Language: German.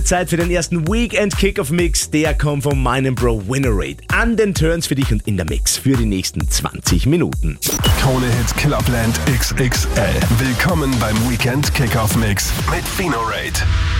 Zeit für den ersten Weekend Kickoff Mix. Der kommt von meinem Bro Winnerate. An den Turns für dich und in der Mix für die nächsten 20 Minuten. Krone Hits Clubland XXL. Willkommen beim Weekend Kickoff Mix mit Finorate.